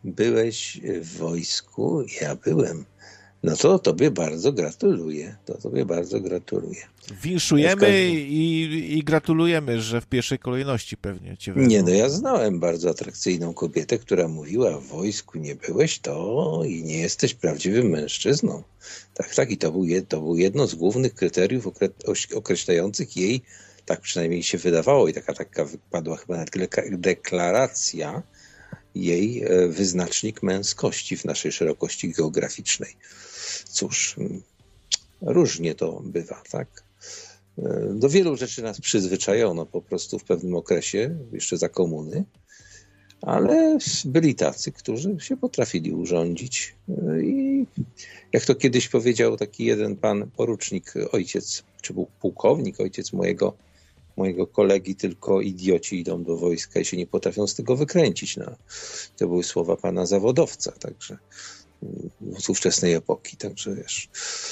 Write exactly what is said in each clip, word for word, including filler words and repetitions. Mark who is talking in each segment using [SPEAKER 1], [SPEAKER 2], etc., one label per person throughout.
[SPEAKER 1] byłeś w wojsku, ja byłem. No to tobie bardzo gratuluję. To tobie bardzo gratuluję.
[SPEAKER 2] Winszujemy
[SPEAKER 1] każdym...
[SPEAKER 2] i, i gratulujemy, że w pierwszej kolejności pewnie cię wezmą.
[SPEAKER 1] Nie, no ja znałem bardzo atrakcyjną kobietę, która mówiła, w wojsku nie byłeś, to i nie jesteś prawdziwym mężczyzną. Tak, tak. I to był, to był jedno z głównych kryteriów określających jej, tak przynajmniej się wydawało, i taka, taka wypadła chyba deklaracja, jej wyznacznik męskości w naszej szerokości geograficznej. Cóż, różnie to bywa, tak? Do wielu rzeczy nas przyzwyczajono po prostu w pewnym okresie, jeszcze za komuny, ale byli tacy, którzy się potrafili urządzić. I jak to kiedyś powiedział taki jeden pan porucznik, ojciec, czy był pułkownik, ojciec mojego mojego kolegi, tylko idioci idą do wojska i się nie potrafią z tego wykręcić. No, to były słowa pana zawodowca, także z ówczesnej epoki, także wiesz.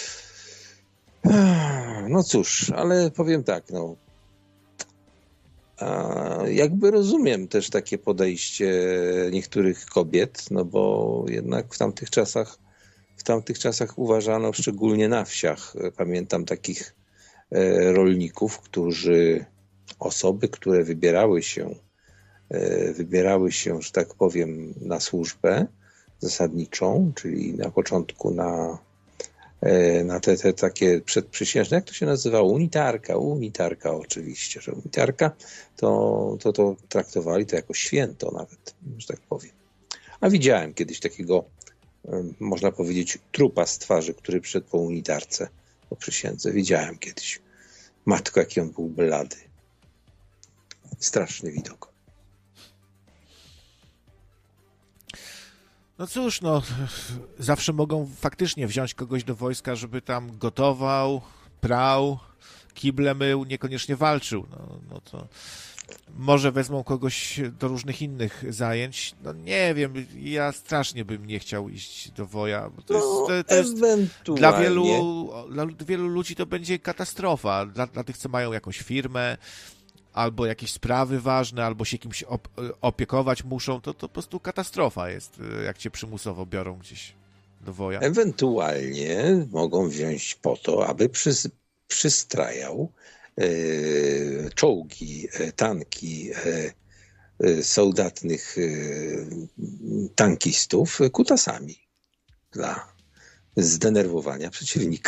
[SPEAKER 1] No cóż, ale powiem tak, no a jakby rozumiem też takie podejście niektórych kobiet, no bo jednak w tamtych czasach w tamtych czasach uważano, szczególnie na wsiach, pamiętam takich rolników, którzy osoby, które wybierały się, wybierały się, że tak powiem, na służbę zasadniczą, czyli na początku na, na te, te takie przedprzysiężne, jak to się nazywało? Unitarka, unitarka oczywiście, że unitarka, to, to, to traktowali to jako święto nawet, że tak powiem. A widziałem kiedyś takiego, można powiedzieć, trupa z twarzy, który przyszedł po unitarce, po przysiędze. Widziałem kiedyś. Matko, jaki on był blady. Straszny widok.
[SPEAKER 2] No cóż, no zawsze mogą faktycznie wziąć kogoś do wojska, żeby tam gotował, prał, kible mył, niekoniecznie walczył. No, no to może wezmą kogoś do różnych innych zajęć. No nie wiem, ja strasznie bym nie chciał iść do woja. Bo to
[SPEAKER 1] no,
[SPEAKER 2] jest, to, to jest
[SPEAKER 1] ewentualnie.
[SPEAKER 2] dla wielu, dla wielu ludzi to będzie katastrofa. Dla, dla tych, co mają jakąś firmę, albo jakieś sprawy ważne, albo się kimś op- opiekować muszą, to, to po prostu katastrofa jest, jak cię przymusowo biorą gdzieś do woja.
[SPEAKER 1] Ewentualnie mogą wziąć po to, aby przys- przystrajał e, czołgi, e, tanki e, e, soldatnych e, tankistów kutasami dla zdenerwowania przeciwnika.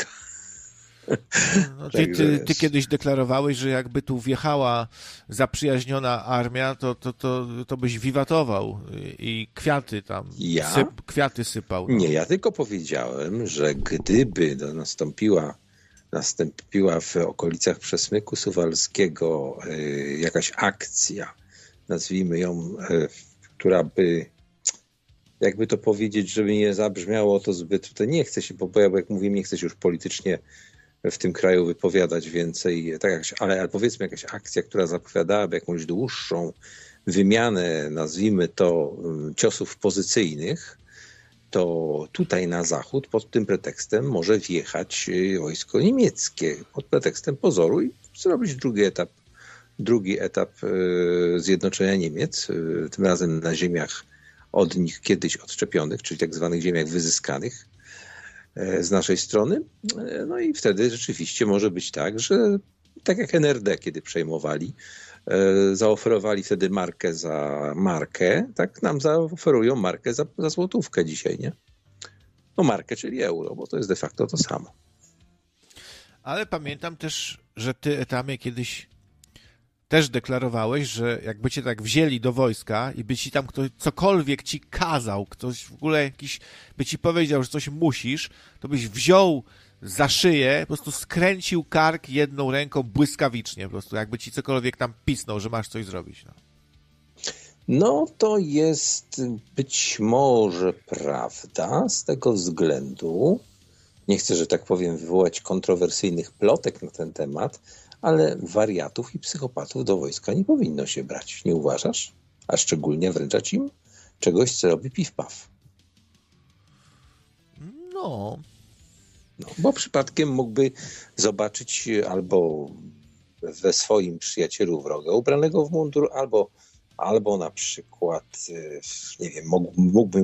[SPEAKER 2] No, ty, ty, ty kiedyś deklarowałeś, że jakby tu wjechała zaprzyjaźniona armia, to, to, to, to byś wiwatował i kwiaty tam,
[SPEAKER 1] ja?
[SPEAKER 2] syp, kwiaty sypał. No.
[SPEAKER 1] Nie, ja tylko powiedziałem, że gdyby nastąpiła, nastąpiła w okolicach Przesmyku Suwalskiego y, jakaś akcja, nazwijmy ją, y, która by, jakby to powiedzieć, żeby nie zabrzmiało to zbyt, to nie chcę się, bo ja, jak mówię, nie chcę się już politycznie w tym kraju wypowiadać więcej, tak jak, ale, ale powiedzmy jakaś akcja, która zapowiadałaby jakąś dłuższą wymianę, nazwijmy to, ciosów pozycyjnych, to tutaj na zachód pod tym pretekstem może wjechać wojsko niemieckie, pod pretekstem pozoru i zrobić drugi etap, drugi etap zjednoczenia Niemiec, tym razem na ziemiach od nich kiedyś odczepionych, czyli tak zwanych ziemiach wyzyskanych z naszej strony. No i wtedy rzeczywiście może być tak, że tak jak N R D, kiedy przejmowali, zaoferowali wtedy markę za markę, tak nam zaoferują markę za, za złotówkę dzisiaj, nie? No markę, czyli euro, bo to jest de facto to samo.
[SPEAKER 2] Ale pamiętam też, że ty, Etamie, kiedyś też deklarowałeś, że jakby cię tak wzięli do wojska i by ci tam ktoś cokolwiek ci kazał, ktoś w ogóle jakiś by ci powiedział, że coś musisz, to byś wziął za szyję, po prostu skręcił kark jedną ręką błyskawicznie, po prostu jakby ci cokolwiek tam pisnął, że masz coś zrobić. No,
[SPEAKER 1] no to jest być może prawda z tego względu, nie chcę, że tak powiem, wywołać kontrowersyjnych plotek na ten temat, ale wariatów i psychopatów do wojska nie powinno się brać, nie uważasz? A szczególnie wręczać im czegoś, co robi piw-paw.
[SPEAKER 2] No.
[SPEAKER 1] no. Bo przypadkiem mógłby zobaczyć albo we swoim przyjacielu wroga ubranego w mundur, albo, albo na przykład, nie wiem, mógłby